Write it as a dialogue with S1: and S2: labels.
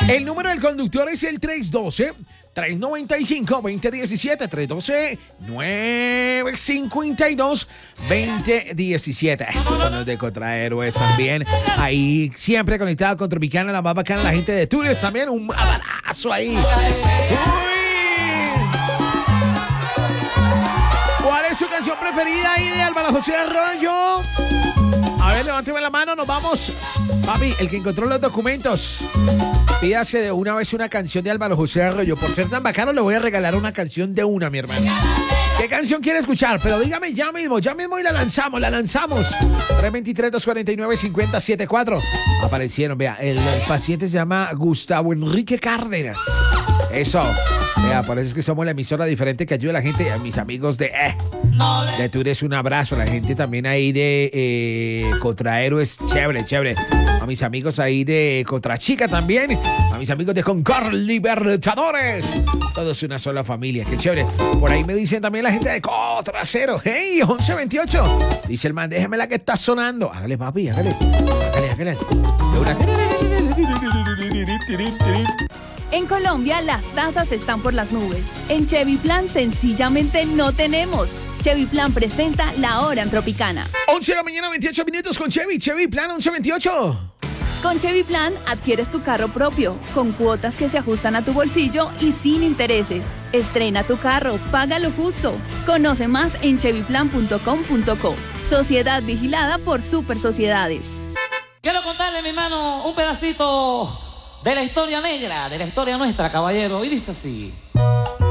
S1: El número del conductor es el 312-395-2017, 312-952-2017. Estos son los de Contrahéroes también. Ahí siempre conectado con Tropicana, la más bacana, la gente de Túnez también. Un abrazo ahí. Uy. ¿Cuál es su canción preferida ahí de Álvaro José Arroyo? A ver, levánteme la mano, nos vamos. Papi, el que encontró los documentos, pídase de una vez una canción de Álvaro José Arroyo. Por ser tan bacano, le voy a regalar una canción de una, mi hermano. ¿Qué canción quiere escuchar? Pero dígame ya mismo y la lanzamos. 323-249-5074. Aparecieron, vea, el paciente se llama Gustavo Enrique Cárdenas. Eso. Vea, por eso es que somos la emisora diferente que ayuda a la gente, a mis amigos de Túnez, un abrazo, a la gente también ahí de Contrahéroes, chévere, a mis amigos ahí de Contrachica también, a mis amigos de Concord Libertadores, todos una sola familia, qué chévere. Por ahí me dicen también la gente de Contracero, hey, 1128, dice el man, déjeme la que está sonando, hágale papi, hágale. De una...
S2: En Colombia, las tasas están por las nubes. En Chevy Plan, sencillamente no tenemos. Chevy Plan presenta La Hora en Tropicana.
S1: 11 de la mañana, 28 minutos con Chevy Plan 1128.
S2: Con Chevy Plan, adquieres tu carro propio, con cuotas que se ajustan a tu bolsillo y sin intereses. Estrena tu carro, paga lo justo. Conoce más en chevyplan.com.co. Sociedad vigilada por Super Sociedades.
S3: Quiero contarle, mi hermano, un pedacito de la historia negra, de la historia nuestra, caballero. Y dice así.